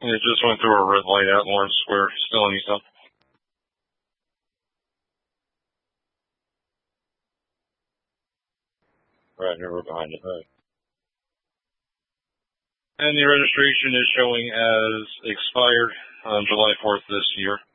It just went through a red light at Lawrence Square. Still anything. Right here, we're behind it. Right. And the registration is showing as expired on July 4th this year.